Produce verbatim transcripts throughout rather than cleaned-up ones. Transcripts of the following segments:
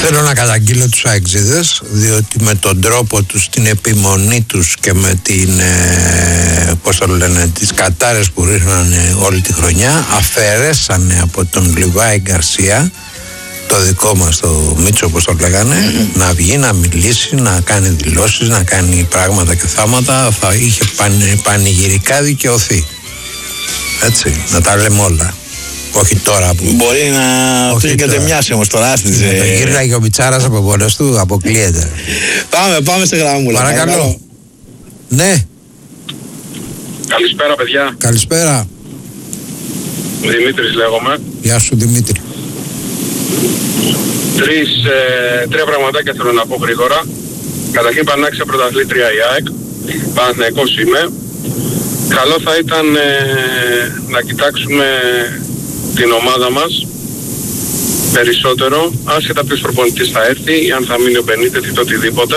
Θέλω να καταγγείλω τους αεξίδες, διότι με τον τρόπο τους, την επιμονή τους και με την, ε, πώς το λένε, τις κατάρες που ρίχνανε όλη τη χρονιά, αφαιρέσανε από τον Λιβάη Γκαρσία, το δικό μας το Μίτσο όπως το λέγανε, mm-hmm. να βγει, να μιλήσει, να κάνει δηλώσεις, να κάνει πράγματα και θάματα, θα είχε πανε, πανηγυρικά δικαιωθεί. Έτσι, να τα λέμε όλα. Όχι τώρα που... Μπορεί να του είχε κατεμιάσει όμως τώρα, άστιζε. Το γύρναγε ο Μιτσάρας από μόνος του, αποκλείεται. Πάμε, πάμε σε γραμμούλα. Παρακαλώ. Παρακαλώ. Ναι. Καλησπέρα παιδιά. Καλησπέρα. Δημήτρης λέγομαι. Γεια σου Δημήτρη. Τρεις, ε, τρία πραγματάκια θέλω να πω γρήγορα. Καταρχήν πανάξια πρωταθλήτρια η ΑΕΚ. Παναθηναϊκός είμαι. Καλό θα ήταν ε, να κοιτάξουμε την ομάδα μας περισσότερο, άσχετα ποιος προπονητής θα έρθει, αν θα μείνει ο Μπενίτεθ ή το οτιδήποτε.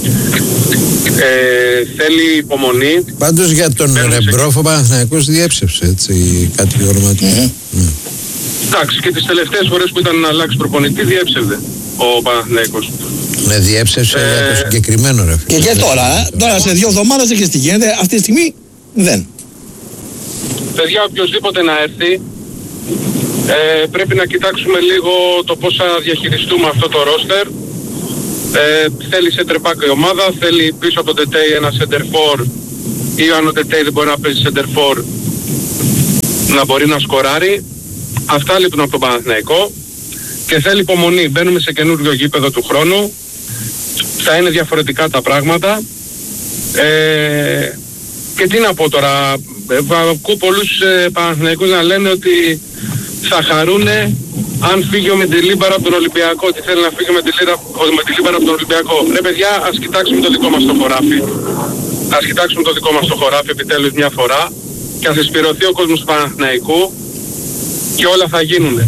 Ε, θέλει υπομονή. Πάντως για τον Ρεμπρόφ ο Παναθηναϊκός διέψευσε, έτσι, κάτι ονοματικό. Mm-hmm. Mm. Εντάξει, και τις τελευταίες φορές που ήταν να αλλάξει προπονητή διέψευδε ο Παναθηναϊκός. Ναι, διέψευσε ε... για το συγκεκριμένο ρε φίλε. Και, και τώρα, ε, τώρα σε δύο εβδομάδες έχεις τι γίνεται, αυτή τη στιγμή δεν. Παιδιά, οποιοσδήποτε να έρθει, ε, πρέπει να κοιτάξουμε λίγο το πώς θα διαχειριστούμε αυτό το ρόστερ. Ε, θέλει center back η ομάδα, θέλει πίσω από τον Τετέι ένα center for, ή αν ο Τετέι δεν μπορεί να παίζει center for, να μπορεί να σκοράρει. Αυτά λείπουν από τον Παναθηναϊκό και θέλει υπομονή. Μπαίνουμε σε καινούριο γήπεδο του χρόνου, θα είναι διαφορετικά τα πράγματα. Ε, και τι να πω τώρα, ακούω πολλούς ε, Παναθηναϊκούς να λένε ότι θα χαρούνε αν φύγει ο Μεντιλίμπαρα από τον Ολυμπιακό, ότι θέλει να φύγει ο Μεντιλίμπαρα από τον Ολυμπιακό. Ρε παιδιά, ας κοιτάξουμε το δικό μας το χωράφι. Ας κοιτάξουμε το δικό μας το χωράφι επιτέλους μια φορά και ας εισπυρωθεί ο κόσμος του Παναθηναϊκού και όλα θα γίνουνε.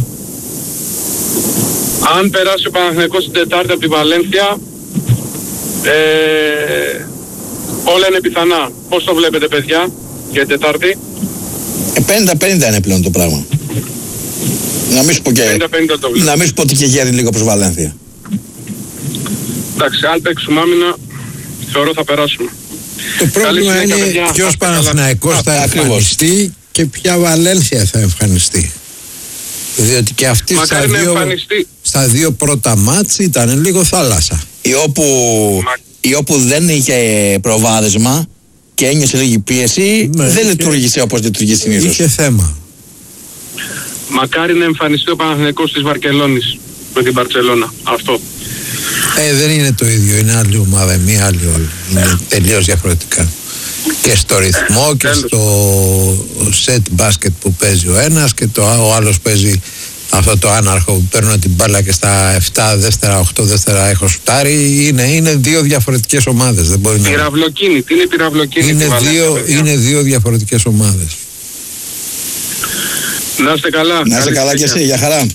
Αν περάσει ο Παναθηναϊκός την Τετάρτη από τη Βαλένθια, ε, όλα είναι πιθανά. Πώς το βλέπετε παιδιά για την Τετάρτη? πενήντα πενήντα είναι πλέον το πράγμα. Να μην σου πω και, πενήντα πενήντα το να μην σου πω ότι και γέρει λίγο προς Βαλένθια. Εντάξει, αν παίξουμε άμυνα, θεωρώ θα περάσουμε. Το πρόβλημα είναι ποιος Παναθηναϊκός θα εμφανιστεί και ποια Βαλένθια θα εμφανιστεί. Διότι και αυτή στα δύο, στα δύο πρώτα μάτς ήταν λίγο θάλασσα. Η όπου, Μα... η όπου δεν είχε προβάδισμα και ένιωσε λίγη πίεση, ναι, δεν λειτουργήσε όπως λειτουργεί συνήθως. Είχε θέμα. Μακάρι να εμφανιστεί ο Παναθηναϊκός της Βαρκελόνης με την Μπαρτσελώνα. Αυτό. Ε, δεν είναι το ίδιο. Είναι άλλη ομάδα, μία άλλη όλη. Είναι τελείως διαφορετικά. Και στο ρυθμό και στο σετ μπάσκετ που παίζει ο ένας και το, ο άλλος παίζει αυτό το άναρχο που παίρνω την μπάλα και στα επτά δεύτερα, οκτώ δεύτερα έχω σουτάρει. Είναι, είναι δύο διαφορετικές ομάδες. Δεν μπορεί να... Πυραυλοκίνητη, είναι πυραυλοκίνητη. Είναι, δύο, είναι δύο διαφορετικές ομάδες. Να είστε καλά. Να είστε καλά και εσύ, για χαρά.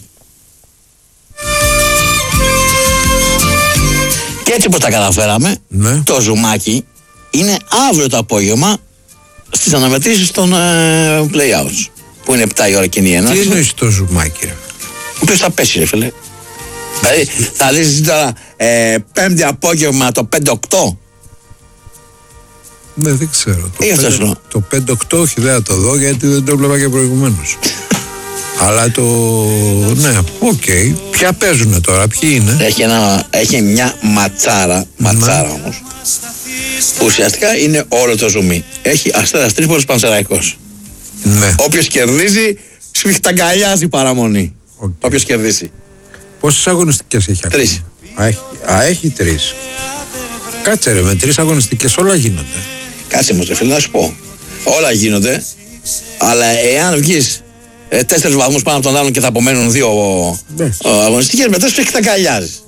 Και έτσι πως τα καταφέραμε, ναι. Το ζουμάκι είναι αύριο το απόγευμα στις αναμετρήσεις των ε, play-outs που είναι επτά η ώρα κοινή έναρξη. Τι εννοείς το ζουμάκι ρε? Ο οποίος θα πέσει ρε φίλε. Δηλαδή θα λύσεις τώρα ε, πέμπτη απόγευμα το πέντε οκτώ. Ναι, δεν ξέρω. Το, το πέντε οκτώ όχι, δεν θα το δω γιατί δεν το έβλεπα και προηγουμένως. Αλλά το... ναι, οκ. Okay. Ποια παίζουνε τώρα, ποιοι είναι? Έχει, ένα, έχει μια ματσάρα, ματσάρα όμως. Ουσιαστικά είναι όλο το ζουμί. Έχει Αστέρας Τρίπολης Πανσεραϊκός. Ναι. Όποιος κερδίζει, σφιχταγκαλιάζει παραμονή. Okay. Όποιος κερδίσει. Πόσες αγωνιστικές έχει ακόμα? Τρεις. Α, έχει, α, έχει τρεις. Κάτσε ρε, με τρεις αγωνιστικές όλα γίνονται. Κάτσε όμως, φίλε, να σου πω. Όλα γίνονται, αλλά εάν βγεις ε, τέσσερις βαθμούς πάνω από τον άλλον και θα απομένουν δύο ναι. αγωνιστικές, μετά σφιχταγκαλιάζεις.